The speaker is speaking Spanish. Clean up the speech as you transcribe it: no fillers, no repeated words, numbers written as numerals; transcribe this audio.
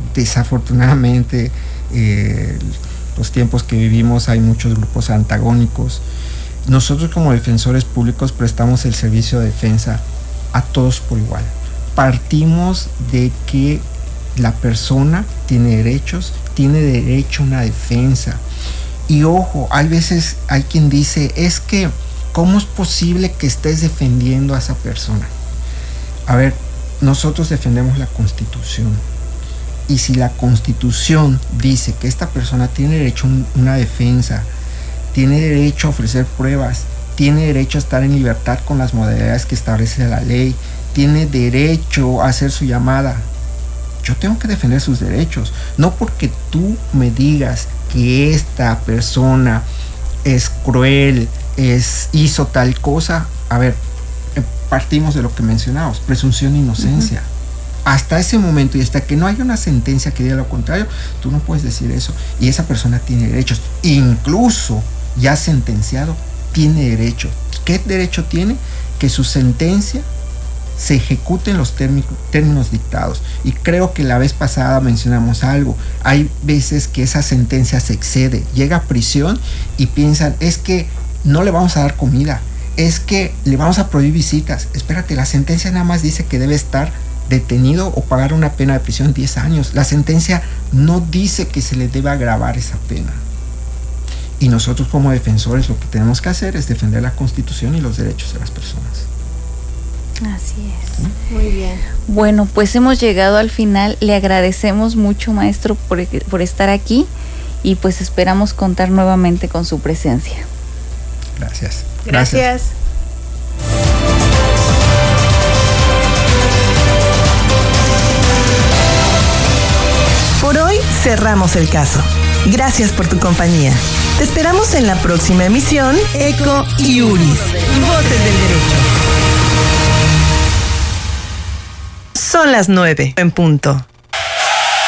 desafortunadamente, los tiempos que vivimos hay muchos grupos antagónicos. Nosotros como defensores públicos prestamos el servicio de defensa a todos por igual. Partimos de que la persona tiene derechos, tiene derecho a una defensa. Y ojo, hay veces hay quien dice, es que ¿cómo es posible que estés defendiendo a esa persona? A ver, nosotros defendemos la Constitución. Y si la Constitución dice que esta persona tiene derecho a una defensa, tiene derecho a ofrecer pruebas, tiene derecho a estar en libertad con las modalidades que establece la ley, tiene derecho a hacer su llamada, yo tengo que defender sus derechos. No porque tú me digas que esta persona es cruel, hizo tal cosa. A ver, partimos de lo que mencionamos, presunción de inocencia. Hasta ese momento y hasta que no haya una sentencia que diga lo contrario, tú no puedes decir eso. Y esa persona tiene derechos. Incluso ya sentenciado, tiene derecho. ¿Qué derecho tiene? Que su sentencia se ejecute en los términos dictados. Y creo que la vez pasada mencionamos algo. Hay veces que esa sentencia se excede, llega a prisión y piensan, es que no le vamos a dar comida, es que le vamos a prohibir visitas. Espérate, la sentencia nada más dice que debe estar detenido o pagar una pena de prisión 10 años. La sentencia no dice que se le debe agravar esa pena. Y nosotros como defensores lo que tenemos que hacer es defender la Constitución y los derechos de las personas. Así es. Muy bien. Bueno, pues hemos llegado al final. Le agradecemos mucho, maestro, por estar aquí y pues esperamos contar nuevamente con su presencia. Gracias. Gracias. Por hoy cerramos el caso. Gracias por tu compañía. Te esperamos en la próxima emisión Eco y Uris, Voces del Derecho. Son las 9 en punto.